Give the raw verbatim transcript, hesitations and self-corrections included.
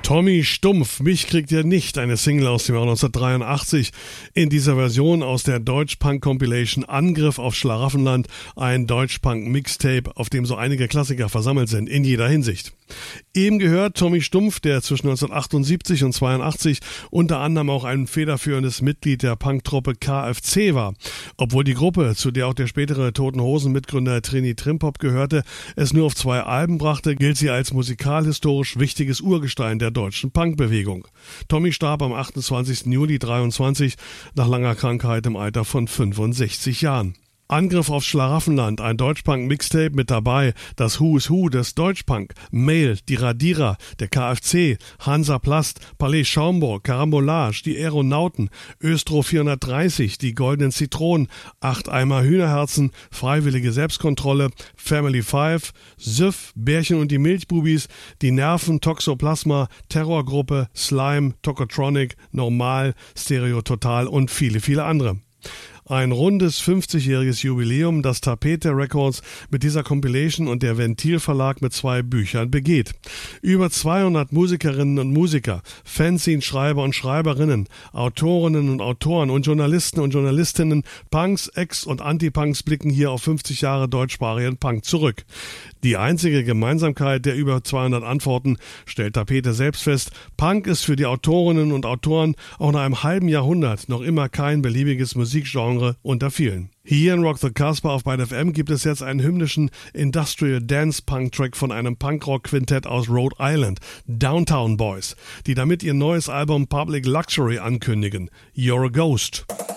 Tommy Stumpf, mich kriegt ihr nicht, eine Single aus dem Jahr neunzehnhundertdreiundachtzig, in dieser Version aus der Deutsch-Punk-Compilation Angriff auf Schlaraffenland, ein Deutsch-Punk-Mixtape, auf dem so einige Klassiker versammelt sind, in jeder Hinsicht. Eben gehört Tommy Stumpf, der zwischen neunzehnhundertachtundsiebzig und zweiundachtzig unter anderem auch ein federführendes Mitglied der Punktruppe K F C war. Obwohl die Gruppe, zu der auch der spätere Toten Hosen-Mitgründer Trini Trimpop gehörte, es nur auf zwei Alben brachte, gilt sie als musikal-historisch wichtiges Urgestein der deutschen Punkbewegung. Tommy starb am achtundzwanzigsten Juli dreiundzwanzig nach langer Krankheit im Alter von fünfundsechzig Jahren. Angriff auf Schlaraffenland, ein Deutschpunk-Mixtape mit dabei, das Who's Who des Deutschpunk, Mail, die Radierer, der K F C, Hansaplast, Palais Schaumburg, Carambolage, die Aeronauten, Östro vierhundertdreißig, die Goldenen Zitronen, Acht Eimer Hühnerherzen, Freiwillige Selbstkontrolle, Family Five, Süff, Bärchen und die Milchbubis, die Nerven, Toxoplasma, Terrorgruppe, Slime, Tokotronic, Normal, Stereo Total und viele, viele andere. Ein rundes fünfzigjähriges Jubiläum, das Tapete Records mit dieser Compilation und der Ventil Verlag mit zwei Büchern begeht. Über zweihundert Musikerinnen und Musiker, Fanzine-Schreiber und Schreiberinnen, Autorinnen und Autoren und Journalisten und Journalistinnen, Punks, Ex- und Anti-Punks blicken hier auf fünfzig Jahre deutschsprachigen Punk zurück. Die einzige Gemeinsamkeit der über zweihundert Antworten stellt Tapete selbst fest: Punk ist für die Autorinnen und Autoren auch nach einem halben Jahrhundert noch immer kein beliebiges Musikgenre unter vielen. Hier in Rock the Casbah auf Byte F M gibt es jetzt einen hymnischen Industrial Dance Punk Track von einem Punkrock-Quintett aus Rhode Island, Downtown Boys, die damit ihr neues Album Public Luxury ankündigen. You're a Ghost.